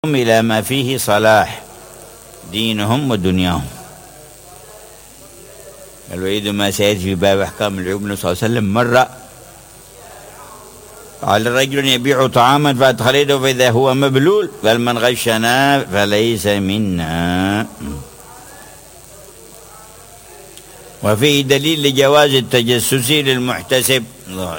إلى ما فيه صلاح دينهم ودنياهم. الوعيد ما سيأتي في باب أحكام العيوب. النبي صلى الله عليه وسلم مر على رجل يبيع طعاما فأدخل يده فإذا هو مبلول قال من غشنا فليس منا. وفيه دليل لجواز التجسس للمحتسب.